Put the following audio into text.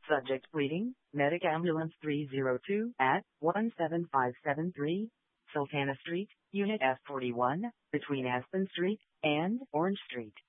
Subject bleeding, Medic Ambulance 302 at 17573, Sultana Street, Unit F41, between Aspen Street and Orange Street.